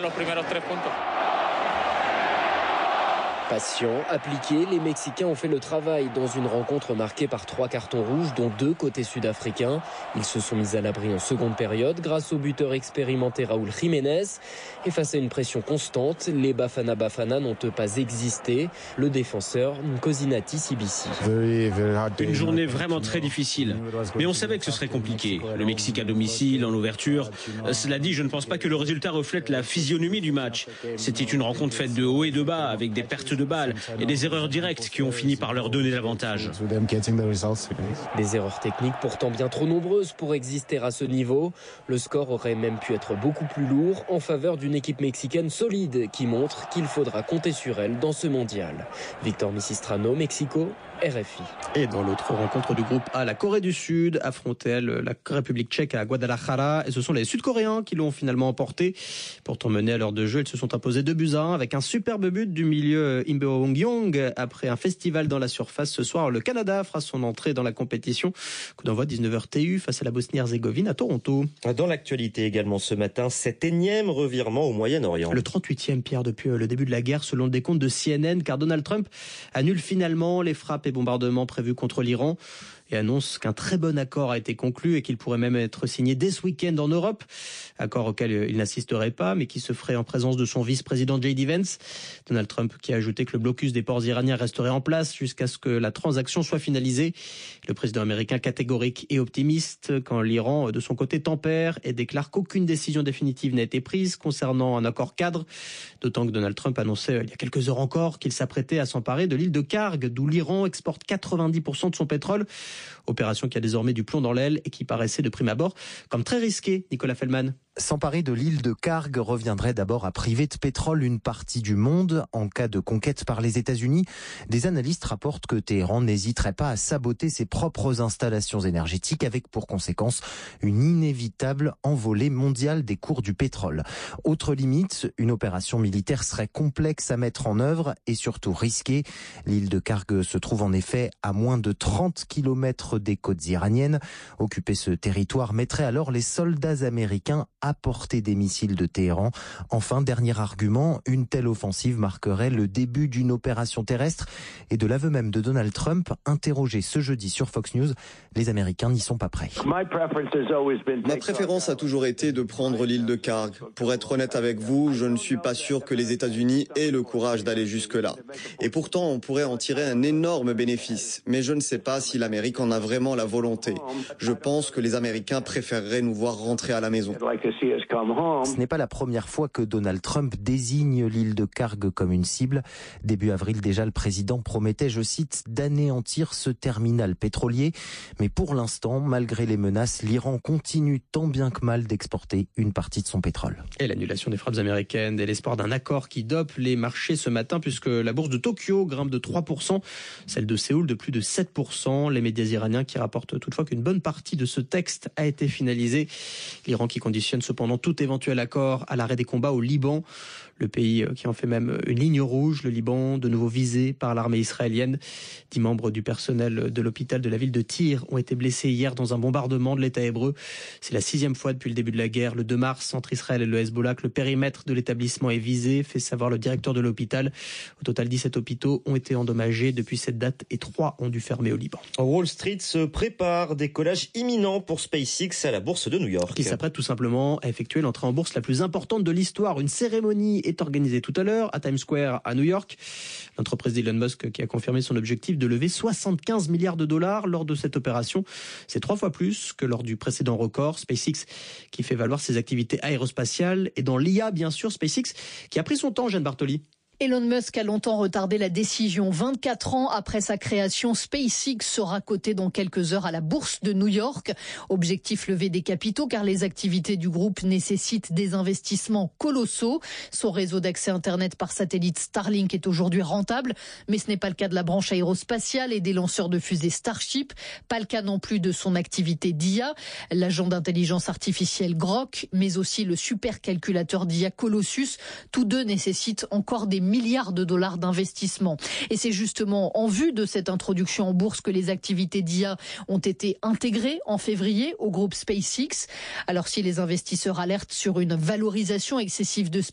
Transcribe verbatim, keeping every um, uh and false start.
los primeros tres puntos. Patients, appliqués, les Mexicains ont fait le travail dans une rencontre marquée par trois cartons rouges, dont deux côté sud-africain. Ils se sont mis à l'abri en seconde période grâce au buteur expérimenté Raúl Jiménez. Et face à une pression constante, les Bafana Bafana n'ont pas existé. Le défenseur Nkosinati Sibisi. Une journée vraiment très difficile, mais on savait que ce serait compliqué. Le Mexique à domicile, en ouverture. Cela dit, je ne pense pas que le résultat reflète la physionomie du match. C'était une rencontre faite de haut et de bas, avec des pertes de balles et des erreurs directes qui ont fini par leur donner l'avantage. Des erreurs techniques pourtant bien trop nombreuses pour exister à ce niveau. Le score aurait même pu être beaucoup plus lourd en faveur d'une équipe mexicaine solide qui montre qu'il faudra compter sur elle dans ce mondial. Victor Misistrano, Mexico, R F I. Et dans l'autre rencontre du groupe A, la Corée du Sud affrontait elle, la République tchèque à Guadalajara. Et ce sont les Sud-Coréens qui l'ont finalement emporté. Pourtant menés à l'heure de jeu, ils se sont imposés deux buts à un avec un superbe but du milieu Im Beong-young. Après un festival dans la surface ce soir, le Canada fera son entrée dans la compétition. Coup d'envoi dix-neuf heures T U face à la Bosnie-Herzégovine à Toronto. Dans l'actualité également ce matin, cet énième revirement au Moyen-Orient. Le trente-huitième, Pierre, depuis le début de la guerre, selon le décompte de C N N, car Donald Trump annule finalement les frappes et bombardements prévus contre l'Iran et annonce qu'un très bon accord a été conclu et qu'il pourrait même être signé dès ce week-end en Europe. Accord auquel il n'assisterait pas, mais qui se ferait en présence de son vice-président J D Vance. Donald Trump qui a ajouté que le blocus des ports iraniens resterait en place jusqu'à ce que la transaction soit finalisée. Le président américain catégorique et optimiste quand l'Iran, de son côté, tempère et déclare qu'aucune décision définitive n'a été prise concernant un accord cadre. D'autant que Donald Trump annonçait il y a quelques heures encore qu'il s'apprêtait à s'emparer de l'île de Kharg, d'où l'Iran exporte quatre-vingt-dix pour cent de son pétrole. Opération qui a désormais du plomb dans l'aile et qui paraissait de prime abord comme très risquée, Nicolas Fellman. S'emparer de l'île de Kharg reviendrait d'abord à priver de pétrole une partie du monde en cas de conquête par les États-Unis. Des analystes rapportent que Téhéran n'hésiterait pas à saboter ses propres installations énergétiques avec pour conséquence une inévitable envolée mondiale des cours du pétrole. Autre limite, une opération militaire serait complexe à mettre en œuvre et surtout risquée. L'île de Kharg se trouve en effet à moins de trente kilomètres des côtes iraniennes. Occuper ce territoire mettrait alors les soldats américains à portée des missiles de Téhéran. Enfin, dernier argument, une telle offensive marquerait le début d'une opération terrestre et de l'aveu même de Donald Trump, interrogé ce jeudi sur Fox News, les Américains n'y sont pas prêts. Ma préférence a toujours été de prendre l'île de Kharg. Pour être honnête avec vous, je ne suis pas sûr que les États-Unis aient le courage d'aller jusque-là. Et pourtant, on pourrait en tirer un énorme bénéfice. Mais je ne sais pas si l'Amérique en a vraiment la volonté. Je pense que les Américains préféreraient nous voir rentrer à la maison. Ce n'est pas la première fois que Donald Trump désigne l'île de Kharg comme une cible. Début avril déjà, le président promettait, je cite, d'anéantir ce terminal pétrolier. Mais pour l'instant, malgré les menaces, l'Iran continue tant bien que mal d'exporter une partie de son pétrole. Et l'annulation des frappes américaines et l'espoir d'un accord qui dope les marchés ce matin puisque la bourse de Tokyo grimpe de trois pour cent, celle de Séoul de plus de sept pour cent. Les médias iraniens qui rapportent toutefois qu'une bonne partie de ce texte a été finalisée. L'Iran qui conditionne cependant tout éventuel accord à l'arrêt des combats au Liban. Le pays qui en fait même une ligne rouge, le Liban, de nouveau visé par l'armée israélienne. Dix membres du personnel de l'hôpital de la ville de Tyr ont été blessés hier dans un bombardement de l'État hébreu. C'est la sixième fois depuis le début de la guerre, le deux mars, entre Israël et le Hezbollah, que le périmètre de l'établissement est visé, fait savoir le directeur de l'hôpital. Au total, dix-sept hôpitaux ont été endommagés depuis cette date et trois ont dû fermer au Liban. Wall Street se prépare, décollage imminent pour SpaceX à la bourse de New York. Qui s'apprête tout simplement à effectuer l'entrée en bourse la plus importante de l'histoire. Une cérémonie est organisée tout à l'heure à Times Square à New York. L'entreprise d'Elon Musk qui a confirmé son objectif de lever soixante-quinze milliards de dollars lors de cette opération. C'est trois fois plus que lors du précédent record. SpaceX qui fait valoir ses activités aérospatiales et dans l'I A bien sûr. SpaceX qui a pris son temps, Jeanne Bartoli. Elon Musk a longtemps retardé la décision. vingt-quatre ans après sa création, SpaceX sera coté dans quelques heures à la bourse de New York. Objectif, lever des capitaux car les activités du groupe nécessitent des investissements colossaux. Son réseau d'accès Internet par satellite Starlink est aujourd'hui rentable, mais ce n'est pas le cas de la branche aérospatiale et des lanceurs de fusées Starship. Pas le cas non plus de son activité d'I A, l'agent d'intelligence artificielle Grok, mais aussi le supercalculateur d'I A Colossus. Tous deux nécessitent encore des milliards de dollars d'investissement. Et c'est justement en vue de cette introduction en bourse que les activités d'I A ont été intégrées en février au groupe SpaceX. Alors si les investisseurs alertent sur une valorisation excessive de SpaceX,